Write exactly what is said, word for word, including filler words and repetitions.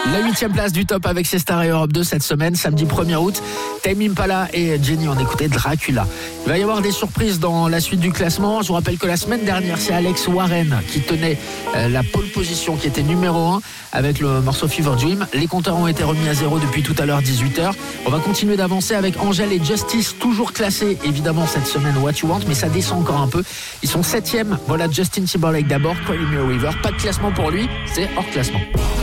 La huitième place du top avec ses stars et Europe deux cette semaine, samedi premier août. Tame Impala et Jenny ont écouté Dracula. Il va y avoir des surprises dans la suite du classement. Je vous rappelle que la semaine dernière, c'est Alex Warren qui tenait la pole position, qui était numéro un avec le morceau Fever Dream. Les compteurs ont été remis à zéro depuis tout à l'heure, dix-huit heures. On va continuer d'avancer avec Angèle et Justice, toujours classés évidemment cette semaine What You Want, mais ça descend encore un peu. Ils sont septième. Voilà Justin Timberlake d'abord, Cry Me a River. Pas de classement pour lui, c'est hors classement.